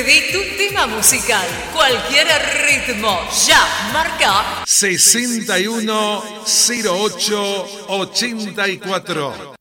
Pedí tu tema musical, cualquier ritmo, ya, marca 610884.